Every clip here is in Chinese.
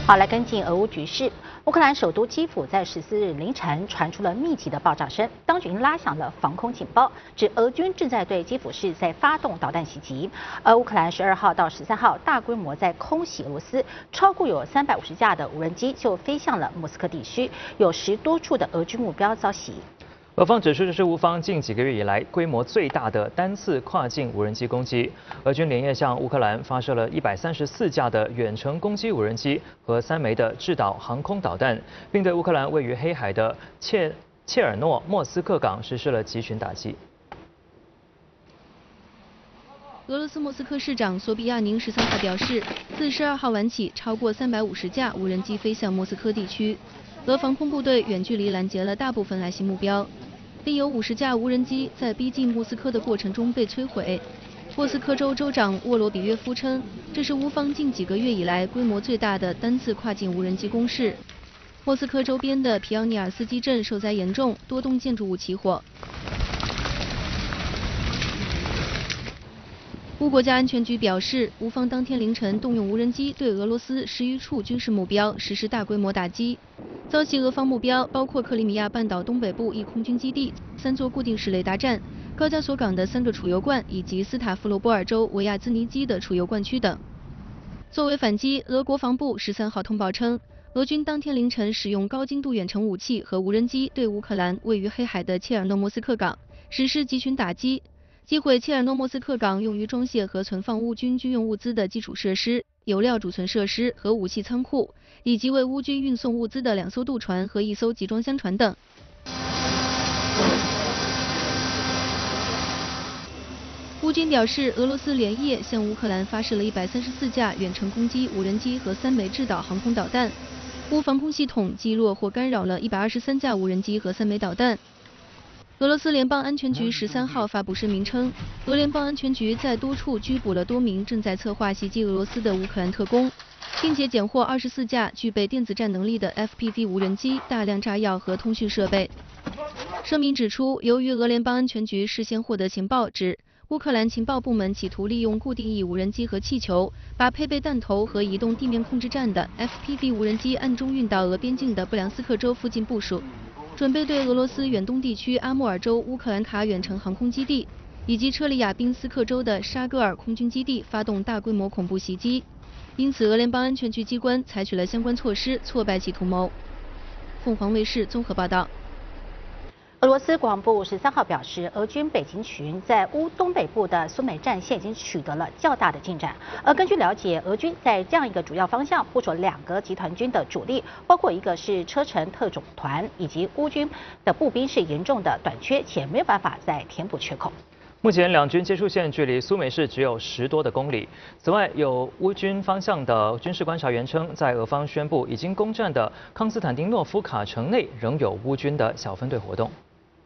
好，来跟进俄乌局势。乌克兰首都基辅在14日凌晨传出了密集的爆炸声，当局拉响了防空警报，指俄军正在对基辅市在发动导弹袭击。而乌克兰12号到13号大规模在空袭俄罗斯，超过有350架的无人机就飞向了莫斯科地区，有10多处的俄军目标遭袭。 俄方指出，这是乌方近几个月以来规模最大的单次跨境无人机攻击。俄军连夜向乌克兰发射了134架的远程攻击无人机和3枚的制导航空导弹，并对乌克兰位于黑海的切尔诺莫斯克港实施了集群打击。 俄罗斯莫斯科市长索比亚宁13号表示，自12号晚起，超过350架无人机飞向莫斯科地区，俄防空部队远距离拦截了大部分来袭目标。并有50架无人机在逼近莫斯科的过程中被摧毁。莫斯科州州长沃罗比约夫称，这是乌方近几个月以来规模最大的单次跨境无人机攻势。莫斯科周边的皮奥尼尔斯基镇受灾严重，多栋建筑物起火。乌国家安全局表示，乌方当天凌晨动用无人机对俄罗斯10余处军事目标实施大规模打击。遭袭俄方目标包括克里米亚半岛东北部一空军基地、3座固定式雷达站、高加索港的3个储油罐以及斯塔夫罗波尔州维亚兹尼基的储油罐区等。作为反击，俄国防部13号通报称，俄军当天凌晨使用高精度远程武器和无人机对乌克兰位于黑海的切尔诺莫斯克港实施集群打击，击毁切尔诺莫斯克港用于装卸和存放乌军军用物资的基础设施、油料储存设施和武器仓库，以及为乌军运送物资的2艘渡船和1艘集装箱船等。乌军表示，俄罗斯连夜向乌克兰发射了134架远程攻击无人机和3枚制导航空导弹，乌防空系统击落或干扰了123架无人机和3枚导弹。俄罗斯联邦安全局13号发布声明称，俄联邦安全局在多处拘捕了多名正在策划袭击俄罗斯的乌克兰特工，并且检获24架具备电子战能力的 FPV 无人机、大量炸药和通讯设备。声明指出，由于俄联邦安全局事先获得情报，指乌克兰情报部门企图利用固定翼无人机和气球，把配备弹头和移动地面控制站的 FPV 无人机暗中运到俄边境的布良斯克州附近部署，准备对俄罗斯远东地区阿穆尔州乌克兰卡远程航空基地以及车里亚宾斯克州的沙戈尔空军基地发动大规模恐怖袭击。因此，俄联邦安全局机关采取了相关措施，挫败其图谋。凤凰卫视综合报道。 俄罗斯国防部13号表示，俄军北极群在乌东北部的苏美战线已经取得了较大的进展。而根据了解，俄军在这样一个主要方向部署2个集团军的主力，包括一个是车臣特种团，以及乌军的步兵是严重的短缺，且没有办法再填补缺口。 目前两军接触线距离苏美市只有10多的公里。此外，有乌军方向的军事观察员称，在俄方宣布已经攻占的康斯坦丁诺夫卡城内，仍有乌军的小分队活动。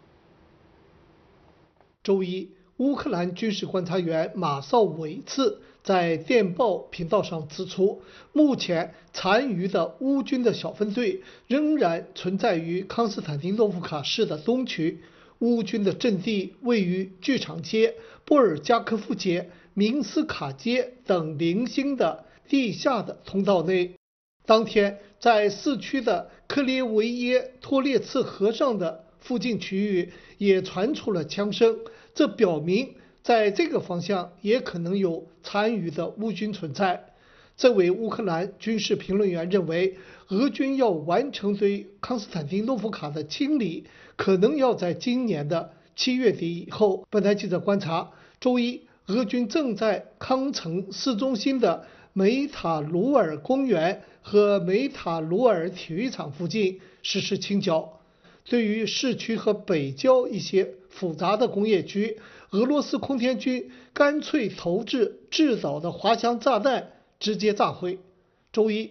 周一，乌克兰军事观察员马绍韦茨在电报频道上指出，目前残余的乌军的小分队仍然存在于康斯坦丁诺夫卡市的东区。乌军的阵地位于剧场街、波尔加科夫街、明斯卡街等零星的地下的通道内。当天，在市区的克列维耶托列茨河上的附近区域也传出了枪声，这表明在这个方向也可能有残余的乌军存在。这位乌克兰军事评论员认为，俄军要完成对康斯坦丁诺夫卡的清理，可能要在今年的7月底以后。本台记者观察，周一，俄军正在康城市中心的梅塔鲁尔公园和梅塔鲁尔体育场附近实施清剿。对于市区和北郊一些复杂的工业区，俄罗斯空天军干脆投掷制导的滑翔炸弹，直接炸毁。周一，